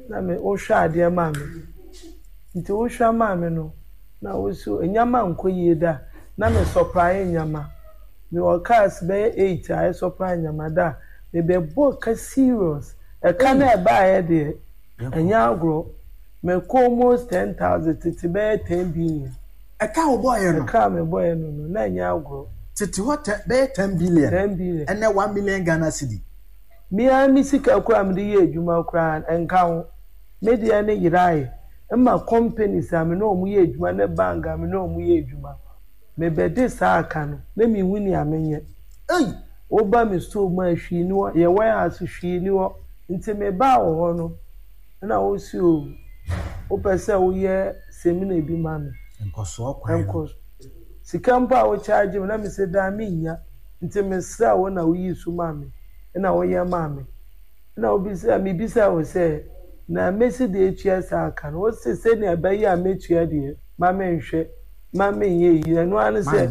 na me ohwa ade ma me nti ohwa ma me no na osu enyama nkoyie da na me surprise nyama me o cars be 8 I surprise nyama da me be book serious e kan e ba ye de enya agro me ko almost 10,000 titi be 10 billion e ka wo boy no e ka me boy no na enya agro titi what be 10 billion 10 billion and 1 million Ghana cedi me a mi sika kura me de ye adwuma kura enka ho media ne yirai emma companies am no mu ye adwuma ne bank am no mu ye adwuma me be de sa aka no na mi huni amenye wo ba mi so ma hwi ni wo ye wan aso hwi ni wo nti me ba wo ho no na wo si o pese wo ye seminar bi ma me enkoso kwan sika mpa wo charge me na me se da me nya nti me sra wo na wo yi su ma me na wo ye ma me na obi say me bisa wo say na mesi de etua sa aka no se ne abayi a metua de ma me nhwe ma me ye yi no an say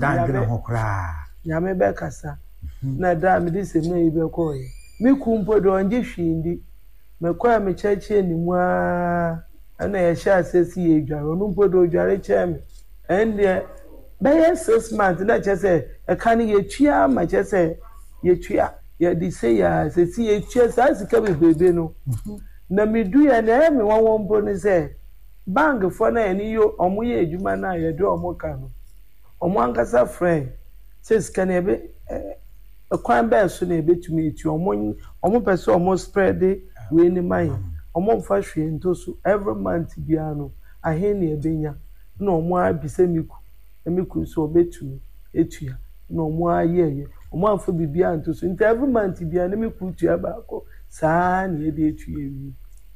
ya me be kasa na da me de se me be ko ye me kumpo do onje hwindi me kwa me cheche ni mu a na ye sha asesi ye dwaro no mpo do dware che me ende be 6 months na che say e kan ye tua ma che say ye tua ye di say ya asesi ye tua sa sika bebebe no na medu ya na me won mpo ni say bank for na eni yo omo ye adwuma na ye do omo ka no omo ankasa friend says can e be kwan be so na ebetumi etu omo pese omo spread we ni mai omo mfa hwe ntoso every month bia no ahe na ebenya na omo abise miku so obetumi etua na omo ayeye omo amfa bibia ntoso nti every month bia na miku tua ba ko saa na ebe etu ewi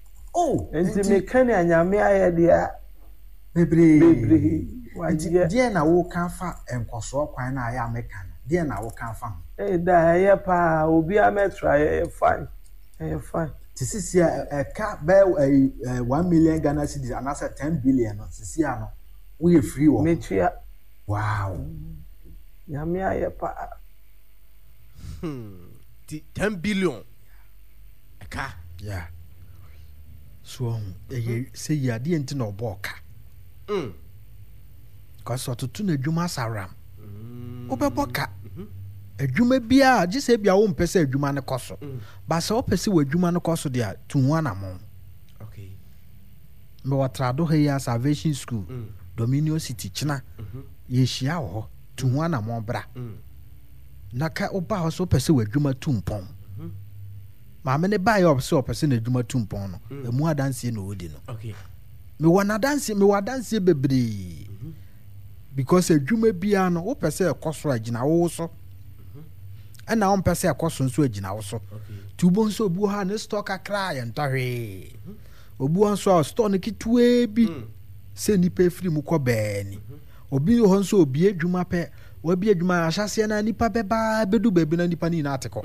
nti me kan anyame aye dia bebre waje dia na wo kan fa enkoso kwan na aye amekan dia na wo kan fa da aye pa obi ametra aye fine tisisi ka be 1 million Ghana cedis anasa 10 billion no sisi ano wo ye free wo metua wow nyame aye pa 10 billion ka yeah so say ya di enti na oboka cause otutu na adwuma saram obeboka adwuma bia gise bia wo mpese adwuma ne koso ba se wo pese wo adwuma ne koso dia tunwa na mo okay me watrado he Salvation School Dominion City china ye hia ho tunwa na mo bra na ka oba ho so pese wo adwuma tumpon maame ne ba yo so pese na adwuma tumpon no emu adanse na odi no okay me wana dance me wadanse bebre because adwuma bia no wo pese ekoso agina wo so na wo pese ekoso nso agina wo so tubo nso obu ha ne stock akra ye ntahwe obu nso store ne kitwe bi se nipa free mu ko baani obi ho nso obi adwuma pe obi adwuma ahyase na nipa beba bedu bebi na nipa ni na ateko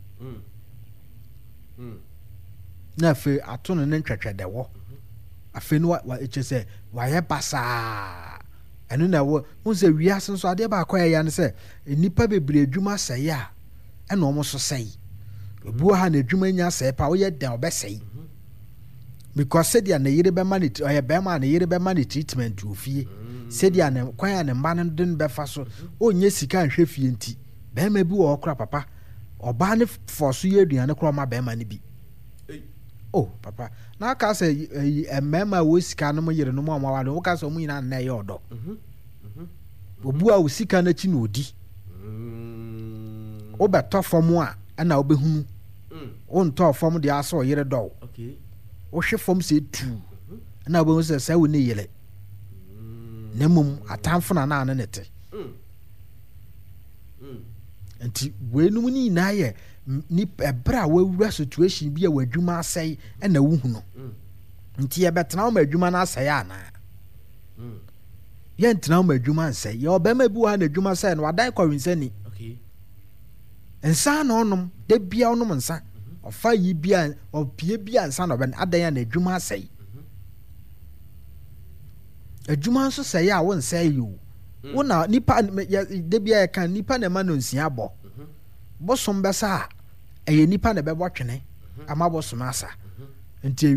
na fe ato no ne ntwetwede wo afe no wa echese wa ye basa enu na wo unse wiase nso ade ba kwa ya ne se nipa bebre adwuma sey a ena omo so sey obu ha na adwuma nya sey pa wo ye den obesey because said ya na yire be man it oye be man na yire be man treatment ofie said ya na kwan ya ne mba no den be fa so onye sika nhwe fie nti be ma bi wo okra papa oba ne forso ye aduane kro ma be ma ne bi oh papa na ka say emema wo sika no mo yire no mo amawa no wo ka so mo nyina na ye odo obu a wo sika na chi na odi o be to fom a na obehunu o nto fom de aso yire do okay o hwe fom se tu na obehunu se sa wo ne yele na mum atamfo na na nete enti we no ni na ye ni ebra wawura situation bi a wadwuma asai na wuhunu nti ye betena o madwuma na asai ana ye ntena o madwuma ansai ye obema bi wa na adwuma sai na wadan kwensani okay ensa na onom de bia onom nsa ofa yi bia opie bia nsa na oben adan ya na adwuma asai adwuma nso sai a won sai yo wona nipa de bia ye kan nipa na ma no nsia bo bosom besa eye nipa na bebo twene ama bosom asa nti